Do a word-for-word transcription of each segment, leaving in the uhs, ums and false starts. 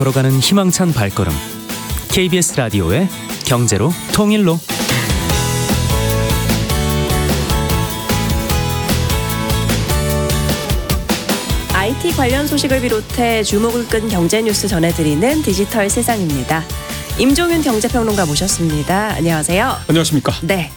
걸어가는 희망찬 발걸음. 케이비에스 라디오의 경제로 통일로. 아이티 관련 소식을 비롯해 주목을 끈 경제 뉴스 전해드리는 디지털 세상입니다. 임종윤 경제평론가 모셨습니다. 안녕하세요. 안녕하십니까. 네.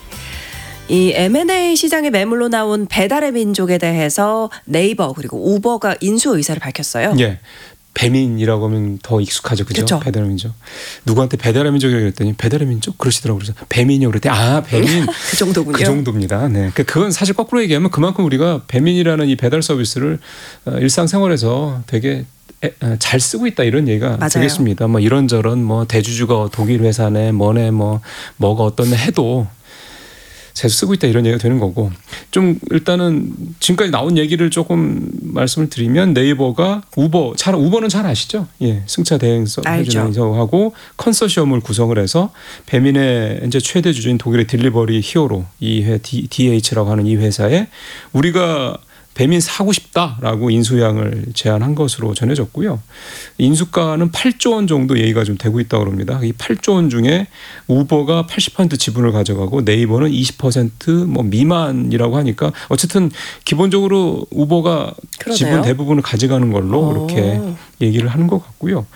이 엠 앤 에이 시장의 매물로 나온 배달의 민족에 대해서 네이버 그리고 우버가 인수 의사를 밝혔어요. 예. 배민이라고 하면 더 익숙하죠. 그죠? 그쵸? 배달의 민족. 누구한테 배달의 민족이라고 그랬더니 배달의 민족? 그러시더라고요. 그래서 배민이요. 그랬더니 아, 배민. 그 정도군요. 그 정도입니다. 네. 그건 사실 거꾸로 얘기하면 그만큼 우리가 배민이라는 이 배달 서비스를 일상생활에서 되게 잘 쓰고 있다 이런 얘기가 맞아요. 되겠습니다. 뭐 이런저런 뭐 대주주가 독일 회사네 뭐네 뭐 뭐가 어떻네 해도 잘 쓰고 있다 이런 얘기가 되는 거고, 좀 일단은 지금까지 나온 얘기를 조금 말씀을 드리면 네이버가 우버, 잘 우버는 잘 아시죠? 예, 승차 대행사 하고 컨소시엄을 구성을 해서 배민의 이제 최대 주주인 독일의 딜리버리 히어로 이 회 디에이치라고 하는 이 회사에 우리가 배민 사고 싶다라고 인수양을 제안한 것으로 전해졌고요. 인수가는 팔조 원 정도 얘기가 좀 되고 있다고 합니다. 이 팔조 원 중에 우버가 팔십 퍼센트 지분을 가져가고 네이버는 이십 퍼센트 뭐 미만이라고 하니까 어쨌든 기본적으로 우버가 그러네요. 지분 대부분을 가져가는 걸로 오. 그렇게 얘기를 하는 것 같고요.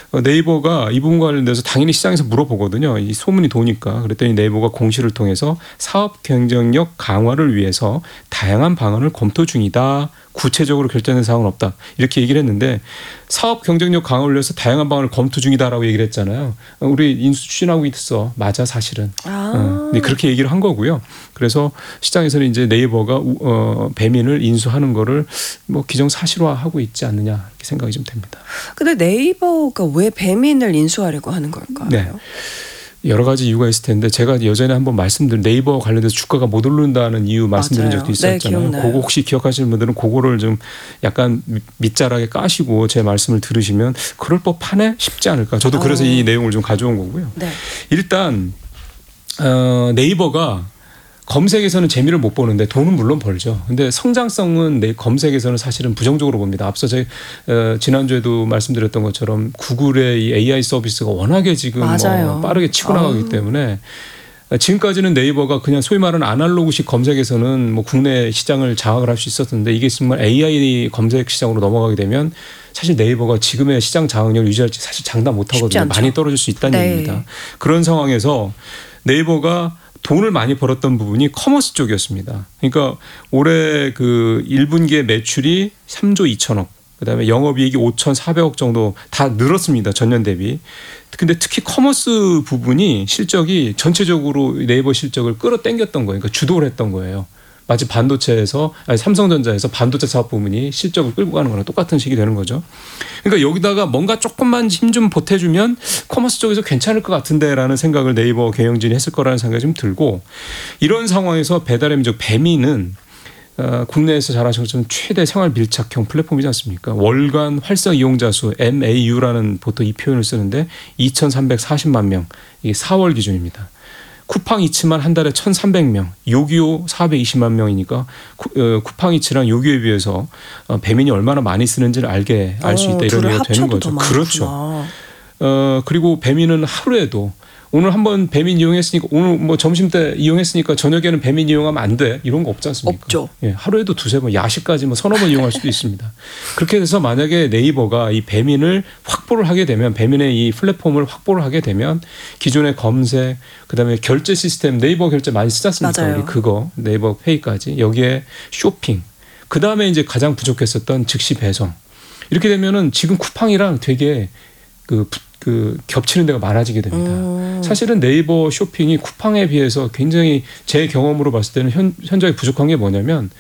네이버가 이 부분 관련돼서 당연히 시장에서 물어보거든요. 이 소문이 도니까. 그랬더니 네이버가 공시를 통해서 사업 경쟁력 강화를 위해서 다양한 방안을 검토 중이다. 구체적으로 결정된 사항은 없다. 이렇게 얘기를 했는데 사업 경쟁력 강화를 위해서 다양한 방안을 검토 중이다라고 얘기를 했잖아요. 우리 인수 추진하고 있어. 맞아 사실은. 아. 네, 그렇게 얘기를 한 거고요. 그래서 시장에서는 이제 네이버가 어, 배민을 인수하는 거를 뭐 기정사실화하고 있지 않느냐 이렇게 생각이 좀 됩니다. 근데 네이버가 왜 배민을 인수하려고 하는 걸까요? 네. 여러 가지 이유가 있을 텐데 제가 예전에 한번 말씀드린 네이버 관련돼서 주가가 못 오른다는 이유 말씀드린 적도 있었잖아요. 네, 그거 혹시 기억하시는 분들은 그거를 좀 약간 밑자락에 까시고 제 말씀을 들으시면 그럴 법하네 싶지 않을까. 저도 그래서 어. 이 내용을 좀 가져온 거고요. 네. 일단 어, 네이버가 검색에서는 재미를 못 보는데 돈은 물론 벌죠. 근데 성장성은 내 검색에서는 사실은 부정적으로 봅니다. 앞서 제 어, 지난주에도 말씀드렸던 것처럼 구글의 이 에이아이 서비스가 워낙에 지금 뭐 빠르게 치고 나가기 아. 때문에 지금까지는 네이버가 그냥 소위 말하는 아날로그식 검색에서는 뭐 국내 시장을 장악을 할 수 있었는데 이게 정말 에이아이 검색 시장으로 넘어가게 되면 사실 네이버가 지금의 시장 장악력을 유지할지 사실 장담 못 하거든요. 많이 떨어질 수 있다는 네. 얘기입니다. 그런 상황에서 네이버가 돈을 많이 벌었던 부분이 커머스 쪽이었습니다. 그러니까 올해 그 일 분기의 매출이 삼조 이천억, 그다음에 영업이익이 오천사백억 정도 다 늘었습니다. 전년 대비. 근데 특히 커머스 부분이 실적이 전체적으로 네이버 실적을 끌어당겼던 거예요. 그러니까 주도를 했던 거예요. 마치 반도체에서 아니 삼성전자에서 반도체 사업 부문이 실적을 끌고 가는 거랑 똑같은 식이 되는 거죠. 그러니까 여기다가 뭔가 조금만 힘 좀 보태주면 커머스 쪽에서 괜찮을 것 같은데라는 생각을 네이버 경영진이 했을 거라는 생각이 좀 들고, 이런 상황에서 배달의 민족 배민은 어, 국내에서 잘 아시는 것처럼 최대 생활 밀착형 플랫폼이지 않습니까? 월간 활성 이용자 수 엠 에이 유라는 보통 이 표현을 쓰는데 이천삼백사십만 명, 이게 사월 기준입니다. 쿠팡 이츠만 한 달에 천삼백 명, 요기요 사백이십만 명이니까 쿠, 어, 쿠팡 이츠랑 요기요에 비해서 어, 배민이 얼마나 많이 쓰는지를 알게 알 수 있다, 이런 얘기가 되는 거죠. 그렇죠. 어, 그리고 배민은 하루에도 오늘 한번 배민 이용했으니까 오늘 뭐 점심 때 이용했으니까 저녁에는 배민 이용하면 안 돼, 이런 거 없지 않습니까? 없죠. 예, 하루에도 두세 번, 야식까지 뭐 서너 번 이용할 수도 있습니다. 그렇게 돼서 만약에 네이버가 이 배민을 확보를 하게 되면, 배민의 이 플랫폼을 확보를 하게 되면 기존의 검색, 그다음에 결제 시스템, 네이버 결제 많이 쓰지 않습니까? 우리 그거 네이버 페이까지, 여기에 쇼핑, 그다음에 이제 가장 부족했었던 즉시 배송, 이렇게 되면은 지금 쿠팡이랑 되게 그 그 겹치는 데가 많아지게 됩니다. 음. 사실은 네이버 쇼핑이 쿠팡에 비해서 굉장히 제 경험으로 봤을 때는 현, 현저히 부족한 게 뭐냐면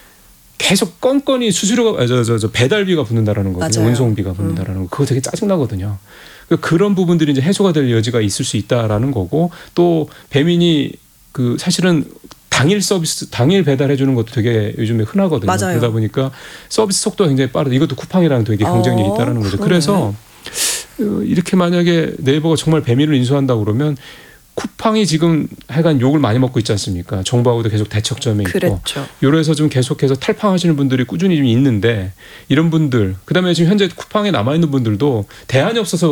계속 건건이 수수료가 저, 저, 저 배달비가 붙는다라는 거거든요. 운송비가 붙는다라는 음. 거. 그거 되게 짜증나거든요. 그러니까 그런 부분들이 이제 해소가 될 여지가 있을 수 있다라는 거고, 또 배민이 그 사실은 당일 서비스, 당일 배달해 주는 것도 되게 요즘에 흔하거든요. 맞아요. 그러다 보니까 서비스 속도가 굉장히 빠르다. 이것도 쿠팡이랑 되게 경쟁력이 어, 있다는 거죠. 그러네. 그래서 이렇게 만약에 네이버가 정말 배민을 인수한다고 그러면 쿠팡이 지금 하여간 욕을 많이 먹고 있지 않습니까? 정부하고도 계속 대척점에 있고. 그렇죠. 이래서 좀 계속해서 탈팡하시는 분들이 꾸준히 좀 있는데 이런 분들 그다음에 지금 현재 쿠팡에 남아 있는 분들도 대안이 없어서